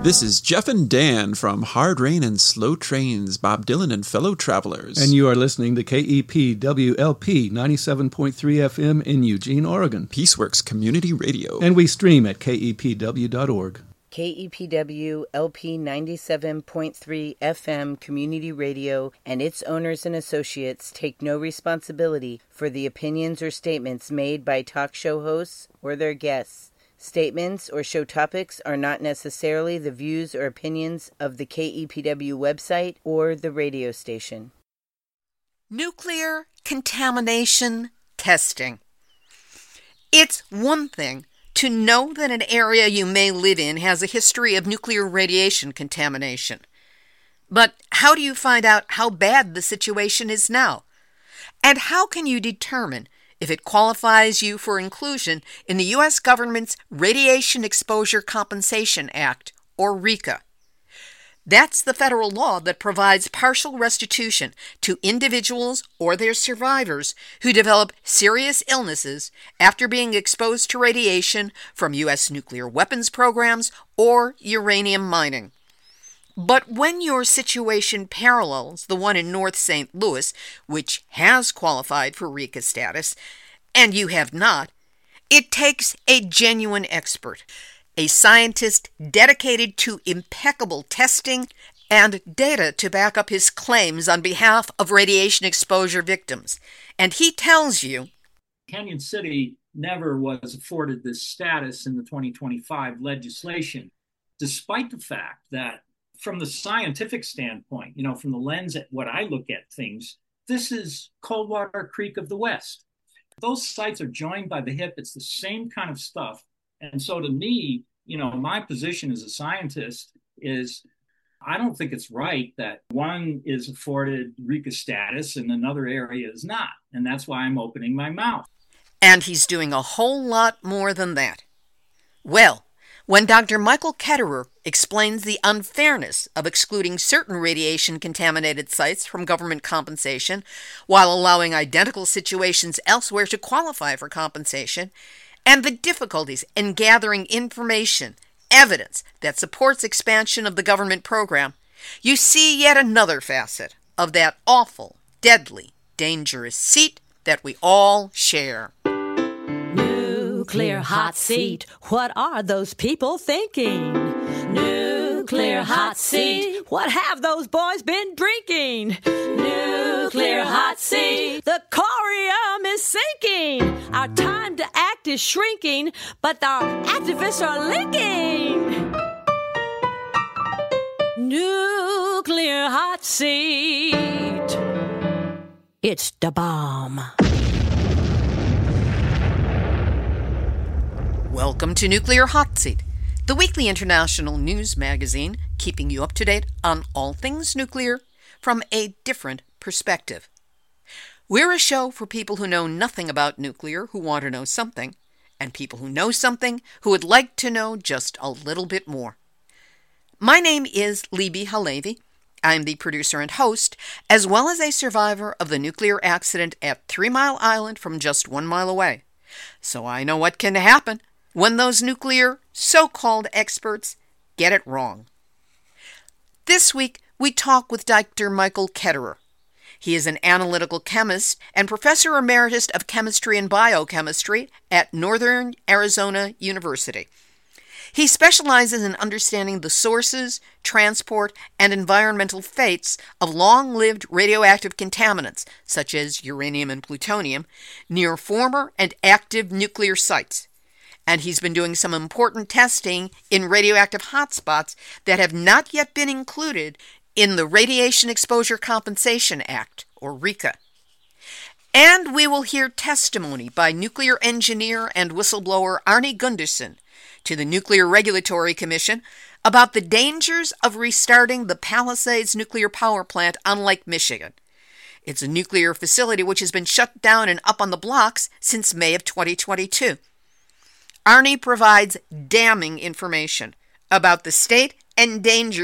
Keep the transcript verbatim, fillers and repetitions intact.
This is Jeff and Dan from Hard Rain and Slow Trains, Bob Dylan and Fellow Travelers. And you are listening to K E P W L P ninety-seven point three F M in Eugene, Oregon. Peaceworks Community Radio. And we stream at K E P W dot org. K E P W L P ninety-seven point three F M Community Radio and its owners and associates take no responsibility for the opinions or statements made by talk show hosts or their guests. Statements or show topics are not necessarily the views or opinions of the K E P W website or the radio station. Nuclear contamination testing. It's one thing to know that an area you may live in has a history of nuclear radiation contamination. But how do you find out how bad the situation is now? And how can you determine if it qualifies you for inclusion in the U S government's Radiation Exposure Compensation Act, or RECA? That's the federal law that provides partial restitution to individuals or their survivors who develop serious illnesses after being exposed to radiation from U S nuclear weapons programs or uranium mining. But when your situation parallels the one in North Saint Louis, which has qualified for RECA status, and you have not, it takes a genuine expert, a scientist dedicated to impeccable testing and data to back up his claims on behalf of radiation exposure victims. And he tells you, Canyon City never was afforded this status in the twenty twenty-five legislation, despite the fact that from the scientific standpoint, you know, from the lens at what I look at things, this is Coldwater Creek of the West. Those sites are joined by the hip. It's the same kind of stuff. And so to me, you know, my position as a scientist is I don't think it's right that one is afforded RECA status and another area is not. And that's why I'm opening my mouth. And he's doing a whole lot more than that. Well, when Doctor Michael Ketterer explains the unfairness of excluding certain radiation-contaminated sites from government compensation while allowing identical situations elsewhere to qualify for compensation, and the difficulties in gathering information, evidence that supports expansion of the government program, you see yet another facet of that awful, deadly, dangerous seat that we all share. Nuclear hot seat, what are those people thinking? Nuclear hot seat, what have those boys been drinking? Nuclear hot seat, the corium is sinking. Our time to act is shrinking, but our activists are linking. Nuclear hot seat, it's the bomb. Welcome to Nuclear Hot Seat, the weekly international news magazine keeping you up to date on all things nuclear from a different perspective. We're a show for people who know nothing about nuclear who want to know something, and people who know something who would like to know just a little bit more. My name is Libby Halevi. I'm the producer and host, as well as a survivor of the nuclear accident at Three Mile Island from just one mile away. So I know what can happen when those nuclear so-called experts get it wrong. This week, we talk with Doctor Michael Ketterer. He is an analytical chemist and professor emeritus of chemistry and biochemistry at Northern Arizona University. He specializes in understanding the sources, transport, and environmental fates of long-lived radioactive contaminants, such as uranium and plutonium, near former and active nuclear sites. And he's been doing some important testing in radioactive hotspots that have not yet been included in the Radiation Exposure Compensation Act, or RECA. And we will hear testimony by nuclear engineer and whistleblower Arnie Gundersen to the Nuclear Regulatory Commission about the dangers of restarting the Palisades nuclear power plant on Lake Michigan. It's a nuclear facility which has been shut down and up on the blocks since May of twenty twenty-two. Arnie provides damning information about the state and danger